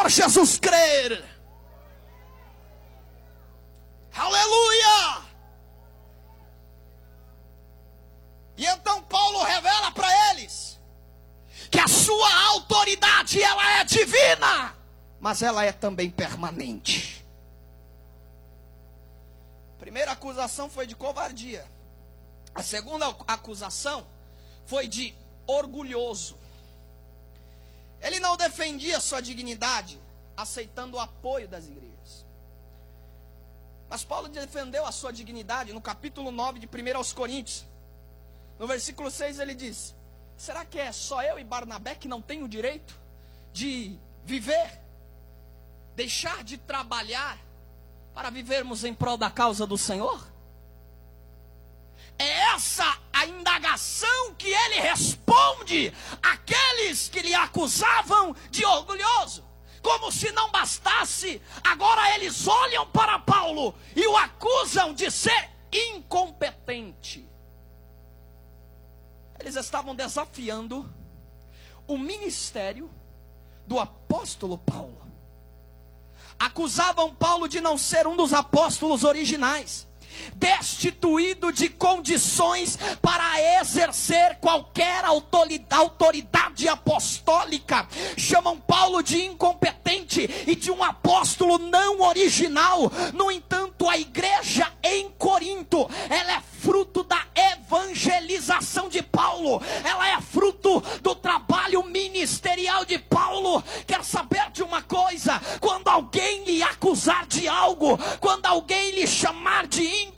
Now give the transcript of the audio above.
Jesus crer. Aleluia! E então Paulo revela para eles que a sua autoridade, ela é divina, mas ela é também permanente. A primeira acusação foi de covardia. A segunda acusação foi de orgulhoso. Ele não defendia sua dignidade, aceitando o apoio das igrejas. Mas Paulo defendeu a sua dignidade no capítulo 9 de 1 aos Coríntios. No versículo 6 ele diz: será que é só eu e Barnabé que não tem o direito de viver, deixar de trabalhar para vivermos em prol da causa do Senhor? É essa a indagação que ele responde àqueles que lhe acusavam de orgulhoso. Como se não bastasse, agora eles olham para Paulo e o acusam de ser incompetente. Eles estavam desafiando o ministério do apóstolo Paulo. Acusavam Paulo de não ser um dos apóstolos originais, destituído de condições para exercer qualquer autoridade apostólica. Chamam Paulo de incompetente e de um apóstolo não original. No entanto, a igreja em Corinto, ela é fruto da evangelização de Paulo, ela é fruto do trabalho ministerial de Paulo. Quer saber de uma coisa? Quando alguém lhe acusar de algo, quando alguém lhe chamar de